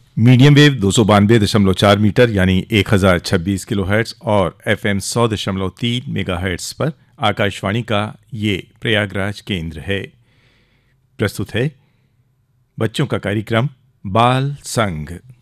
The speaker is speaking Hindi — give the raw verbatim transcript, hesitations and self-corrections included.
मीडियम वेव दो सौ बानवे दशमलव चार मीटर यानी एक हजार छब्बीस किलो हर्ट्स और एफ एम सौ दशमलव तीन मेगा हर्ट्स पर आकाशवाणी का ये प्रयागराज केंद्र है। प्रस्तुत है बच्चों का कार्यक्रम बाल संग।